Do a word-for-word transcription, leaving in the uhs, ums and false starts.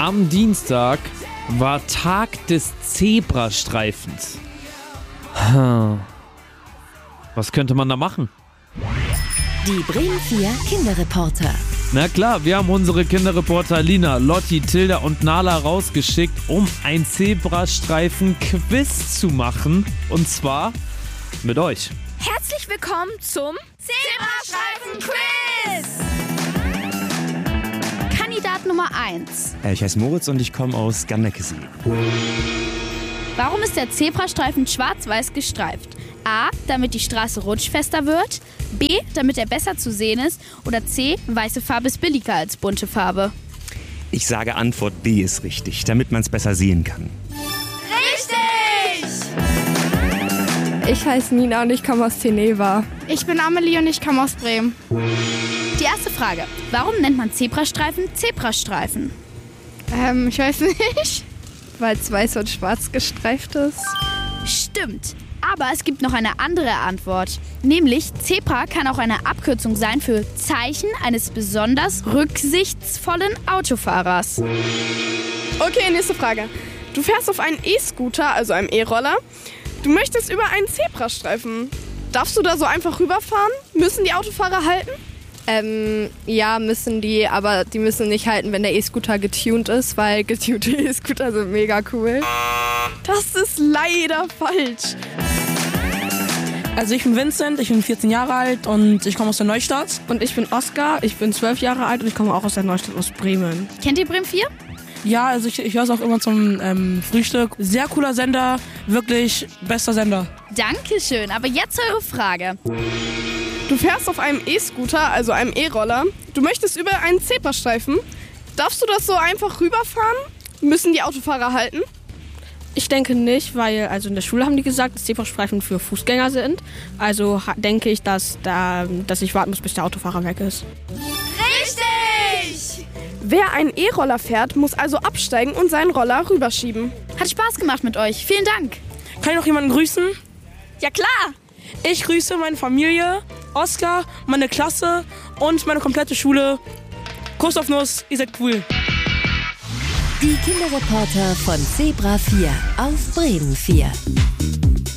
am Dienstag war Tag des Zebrastreifens. Was könnte man da machen? Die Bremen vier Kinderreporter. Na klar, wir haben unsere Kinderreporter Lina, Lotti, Tilda und Nala rausgeschickt, um ein Zebrastreifen-Quiz zu machen. Und zwar mit euch. Herzlich willkommen zum Zebrastreifen-Quiz! Kandidat Nummer eins. Ich heiße Moritz und ich komme aus Gandeckesee. Warum ist der Zebrastreifen schwarz-weiß gestreift? A, damit die Straße rutschfester wird. B, damit er besser zu sehen ist. Oder C, weiße Farbe ist billiger als bunte Farbe. Ich sage Antwort B ist richtig, damit man es besser sehen kann. Richtig! Ich heiße Nina und ich komme aus Teneva. Ich bin Amelie und ich komme aus Bremen. Die erste Frage. Warum nennt man Zebrastreifen Zebrastreifen? Ähm, ich weiß nicht. Weil es weiß und schwarz gestreift ist. Stimmt. Aber es gibt noch eine andere Antwort. Nämlich, Zebra kann auch eine Abkürzung sein für Zeichen eines besonders rücksichtsvollen Autofahrers. Okay, nächste Frage. Du fährst auf einen E-Scooter, also einem E-Roller. Du möchtest über einen Zebrastreifen. Darfst du da so einfach rüberfahren? Müssen die Autofahrer halten? Ähm, ja, müssen die, aber die müssen nicht halten, wenn der E-Scooter getuned ist, weil getunte E-Scooter sind mega cool. Das ist leider falsch. Also ich bin Vincent, ich bin vierzehn Jahre alt und ich komme aus der Neustadt. Und ich bin Oskar, ich bin zwölf Jahre alt und ich komme auch aus der Neustadt, aus Bremen. Kennt ihr Bremen vier? Ja, also ich, ich höre es auch immer zum ähm, Frühstück. Sehr cooler Sender, wirklich bester Sender. Dankeschön, aber jetzt eure Frage. Du fährst auf einem E-Scooter, also einem E-Roller. Du möchtest über einen Zebrastreifen. Darfst du das so einfach rüberfahren? Müssen die Autofahrer halten? Ich denke nicht, weil also in der Schule haben die gesagt, dass Zebrastreifen für Fußgänger sind. Also ha- denke ich, dass, da, dass ich warten muss, bis der Autofahrer weg ist. Richtig! Wer einen E-Roller fährt, muss also absteigen und seinen Roller rüberschieben. Hat Spaß gemacht mit euch. Vielen Dank. Kann ich noch jemanden grüßen? Ja klar! Ich grüße meine Familie, Oskar, meine Klasse und meine komplette Schule. Kuss auf Nuss, ihr seid cool. Die Kinderreporter von Zebra vier auf Bremen vier.